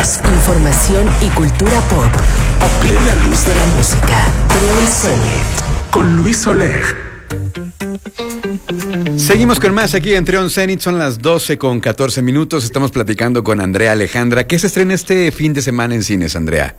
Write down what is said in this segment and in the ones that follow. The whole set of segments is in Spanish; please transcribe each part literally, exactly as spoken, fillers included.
Noticias, información y cultura pop a plena luz de la música. Trion Zenith con Luis Soler. Seguimos con más aquí en Trion Zenith, son las doce con catorce minutos. Estamos platicando con Andrea Alejandra. ¿Qué se estrena este fin de semana en cines, Andrea?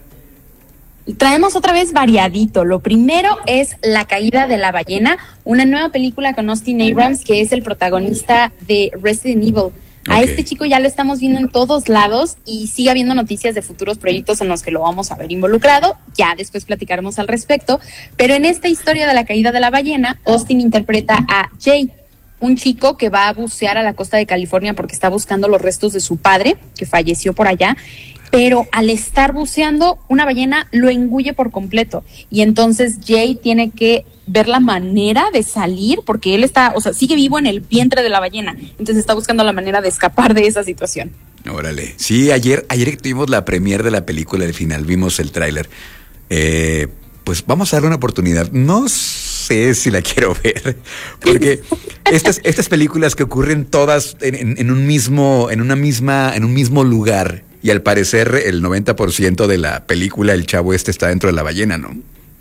Traemos otra vez variadito. Lo primero es La caída de la ballena, una nueva película con Austin Abrams, que es el protagonista de Resident Evil. A okay. Este chico ya lo estamos viendo en todos lados y sigue habiendo noticias de futuros proyectos en los que lo vamos a ver involucrado. Ya después platicaremos al respecto. Pero en esta historia de La caída de la ballena, Austin interpreta a Jay, un chico que va a bucear a la costa de California porque está buscando los restos de su padre, que falleció por allá. Pero al estar buceando, una ballena lo engulle por completo. Y entonces Jay tiene que ver la manera de salir, porque él está, o sea, sigue vivo en el vientre de la ballena. Entonces está buscando la manera de escapar de esa situación. Órale. Sí, ayer, ayer tuvimos la premiere de la película, al final vimos el tráiler. Eh, pues vamos a darle una oportunidad. No sé si la quiero ver, porque estas, estas películas que ocurren todas en, en, en un mismo, en una misma, en un mismo lugar. Y al parecer el noventa por ciento de la película, el chavo este está dentro de la ballena, ¿no?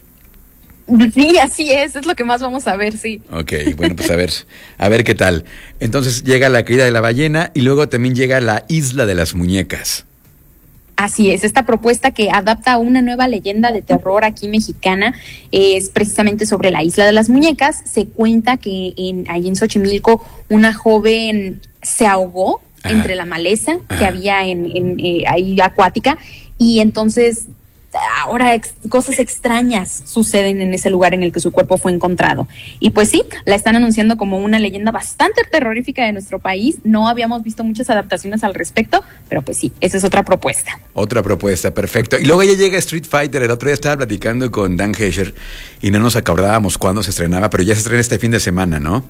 Sí, así es, es lo que más vamos a ver, sí. Ok, bueno, pues a ver, a ver qué tal. Entonces llega La caída de la ballena y luego también llega La isla de las muñecas. Así es, esta propuesta que adapta a una nueva leyenda de terror aquí mexicana es precisamente sobre la isla de las muñecas. Se cuenta que en, ahí en Xochimilco una joven se ahogó Ajá. entre la maleza Ajá. que había en, en eh, ahí acuática, y entonces ahora ex, cosas extrañas suceden en ese lugar en el que su cuerpo fue encontrado. Y pues sí, la están anunciando como una leyenda bastante terrorífica de nuestro país. No habíamos visto muchas adaptaciones al respecto, pero pues sí, esa es otra propuesta. Otra propuesta, perfecto. Y luego ya llega Street Fighter. El otro día estaba platicando con Dan Hesher y no nos acordábamos cuándo se estrenaba, pero ya se estrena este fin de semana, ¿no?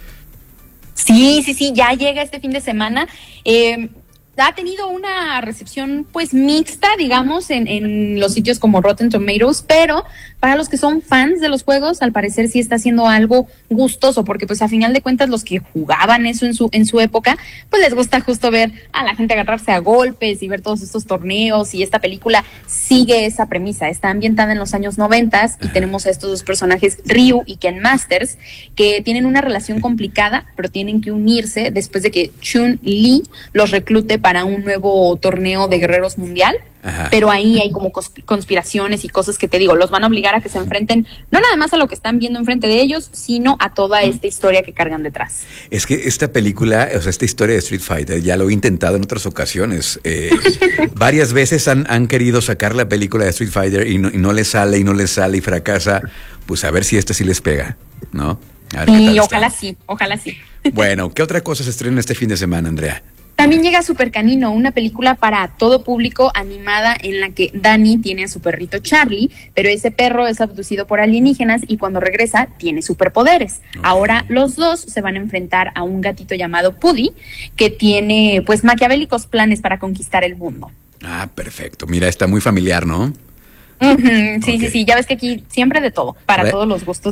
Sí, sí, sí, ya llega este fin de semana. Eh, ha tenido una recepción pues mixta, digamos, en, en los sitios como Rotten Tomatoes, pero para los que son fans de los juegos, al parecer sí está haciendo algo gustoso, porque pues a final de cuentas los que jugaban eso en su en su época, pues les gusta justo ver a la gente agarrarse a golpes y ver todos estos torneos, y esta película sigue esa premisa. Está ambientada en los años noventas y tenemos a estos dos personajes, Ryu y Ken Masters, que tienen una relación complicada, pero tienen que unirse después de que Chun-Li los reclute para un nuevo torneo de guerreros mundial. Ajá. Pero ahí hay como conspiraciones y cosas que te digo, los van a obligar a que se enfrenten no nada más a lo que están viendo enfrente de ellos, sino a toda esta historia que cargan detrás. Es que esta película, o sea, esta historia de Street Fighter, ya lo he intentado en otras ocasiones. Eh, varias veces han, han querido sacar la película de Street Fighter y no, y no les sale, y no les sale, y fracasa. Pues a ver si esta sí les pega, ¿no? Y ojalá sí, ojalá sí. Bueno, ¿qué otra cosa se estrena este fin de semana, Andrea? También llega Super Canino, una película para todo público animada en la que Danny tiene a su perrito Charlie, pero ese perro es abducido por alienígenas y cuando regresa tiene superpoderes. Okay. Ahora los dos se van a enfrentar a un gatito llamado Puddy, que tiene pues maquiavélicos planes para conquistar el mundo. Ah, perfecto. Mira, está muy familiar, ¿no? Uh-huh. Sí, okay. sí, sí, ya ves que aquí siempre de todo, para Re- todos los gustos